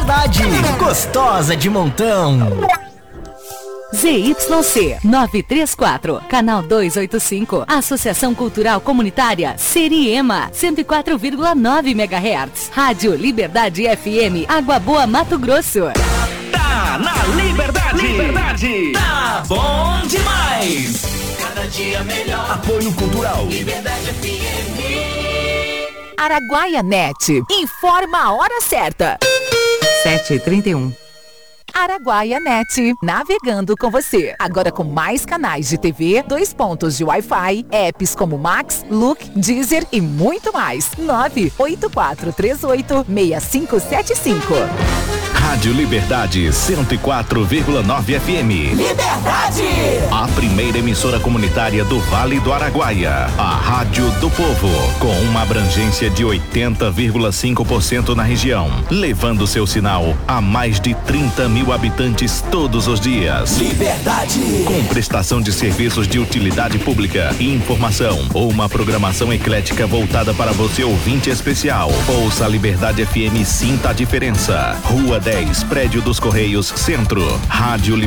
Liberdade, gostosa de montão. ZYC 934, canal 285, Associação Cultural Comunitária Seriema, 104,9 MHz, Rádio Liberdade FM, Água Boa, Mato Grosso. Tá na Liberdade, tá bom demais. Cada dia melhor. Apoio Cultural Liberdade FM. Araguaia Net, informa a hora certa. 7h31. Araguaia Net, navegando com você. Agora com mais canais de TV, 2 pontos de Wi-Fi, apps como Max, Look, Deezer e muito mais. 984386575. Rádio Liberdade 104,9 FM. Liberdade! A primeira emissora comunitária do Vale do Araguaia. A Rádio do Povo, com uma abrangência de 80,5% na região, levando seu sinal a mais de 30 mil habitantes todos os dias. Liberdade! Com prestação de serviços de utilidade pública, informação ou uma programação eclética voltada para você ouvinte especial. Ouça a Liberdade FM e sinta a diferença. Rua 10, Prédio dos Correios, Centro. Rádio